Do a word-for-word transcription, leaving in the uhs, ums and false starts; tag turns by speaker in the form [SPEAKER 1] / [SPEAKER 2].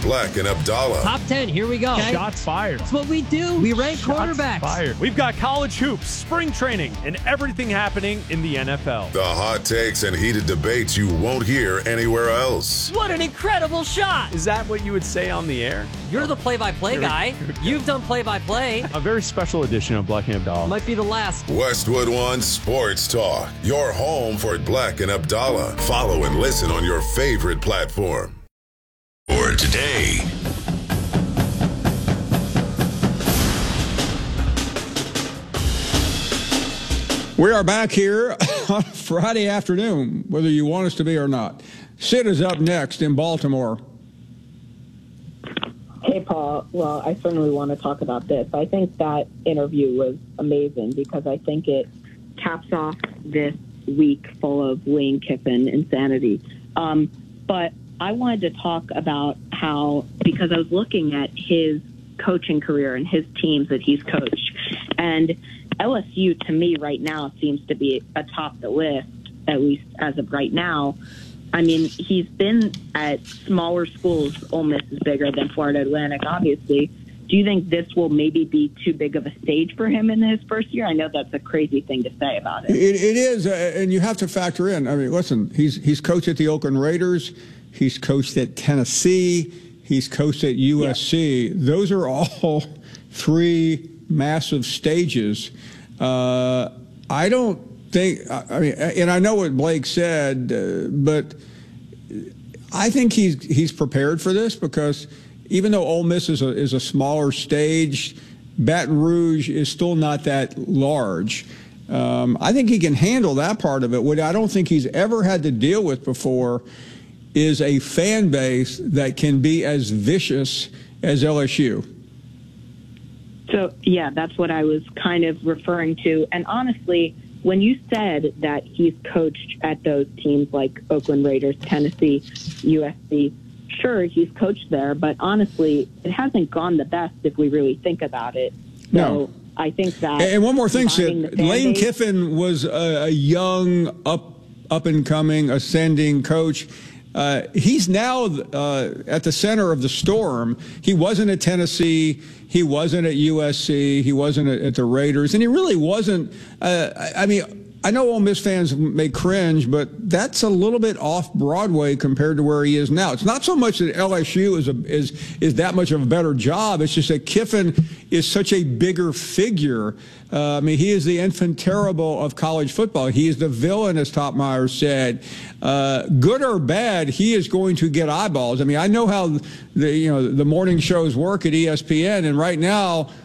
[SPEAKER 1] Black and Abdallah.
[SPEAKER 2] Top ten, here we go.
[SPEAKER 3] Okay. Shots fired.
[SPEAKER 2] That's what we do. We rank
[SPEAKER 3] Shots
[SPEAKER 2] quarterbacks.
[SPEAKER 3] Fired. We've got college hoops, spring training, and everything happening in the N F L.
[SPEAKER 1] The hot takes and heated debates you won't hear anywhere else.
[SPEAKER 2] What an incredible shot.
[SPEAKER 3] Is that what you would say on the air?
[SPEAKER 2] You're the play-by-play guy. You've done play-by-play.
[SPEAKER 3] A very special edition of Black and Abdallah.
[SPEAKER 2] Might be the last.
[SPEAKER 1] Westwood One Sports Talk. Your home for Black and Abdallah. Follow and listen on your favorite platform. For today.
[SPEAKER 4] We are back here on Friday afternoon, whether you want us to be or not. Sid is up next in Baltimore.
[SPEAKER 5] Hey, Paul. Well, I certainly want to talk about this. I think that interview was amazing because I think it caps off this week full of Lane Kiffin insanity. Um, but I wanted to talk about how, because I was looking at his coaching career and his teams that he's coached, and L S U to me right now seems to be atop the list, at least as of right now. I mean, he's been at smaller schools. Ole Miss is bigger than Florida Atlantic, obviously. Do you think this will maybe be too big of a stage for him in his first year? I know that's a crazy thing to say about it.
[SPEAKER 4] It, it is, uh, and you have to factor in. I mean, listen, he's he's coached at the Oakland Raiders. He's coached at Tennessee. He's coached at U S C. Yeah. Those are all three massive stages. Uh, I don't think, I mean, and I know what Blake said, uh, but I think he's he's prepared for this because even though Ole Miss is a, is a smaller stage, Baton Rouge is still not that large. Um, I think he can handle that part of it. What I don't think he's ever had to deal with before is a fan base that can be as vicious as L S U.
[SPEAKER 5] So, yeah, that's what I was kind of referring to. And honestly, when you said that he's coached at those teams like Oakland Raiders, Tennessee, U S C, sure, he's coached there, but honestly, it hasn't gone the best if we really think about it. So
[SPEAKER 4] no.
[SPEAKER 5] I think that...
[SPEAKER 4] And one more thing, Sid. Lane
[SPEAKER 5] base,
[SPEAKER 4] Kiffin was a, a young, up, up-and-coming, ascending coach. Uh, he's now uh, at the center of the storm. He wasn't at Tennessee. He wasn't at U S C. He wasn't at, at the Raiders. And he really wasn't. Uh, I, I mean, I know Ole Miss fans may cringe, but that's a little bit off Broadway compared to where he is now. It's not so much that L S U is, a, is, is that much of a better job. It's just that Kiffin is such a bigger figure. Uh, I mean, he is the infant terrible of college football. He is the villain, as Top Meyer said. Uh, good or bad, he is going to get eyeballs. I mean, I know how the you know the morning shows work at E S P N, and right now